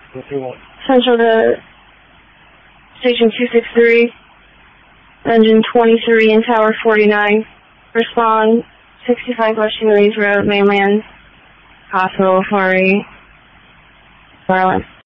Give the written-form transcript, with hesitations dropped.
Central to Station 263, Engine 23 and Tower 49. Respond 65 West Humanese Road, Mainland Hospital, Florida, Maryland.